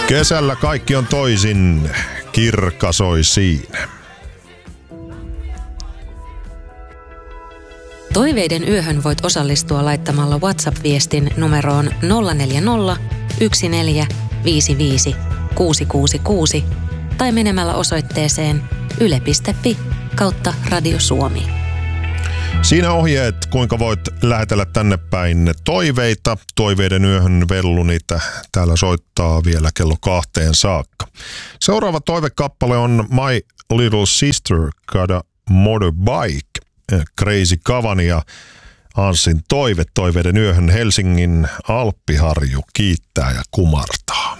Kesällä kaikki on toisin, Kirkka soi siinä. Toiveiden yöhön voit osallistua laittamalla WhatsApp-viestin numeroon 040 1455 666 tai menemällä osoitteeseen yle.fi/Radio Suomi. Siinä ohjeet, kuinka voit lähetellä tänne päin toiveita. Toiveiden yöhön vellu niitä täällä soittaa vielä kello 2 saakka. Seuraava toivekappale on My Little Sister Got a Motorbike. Crazy Kavan ja Anssin toiveiden yöhön Helsingin Alppiharju kiittää ja kumartaa.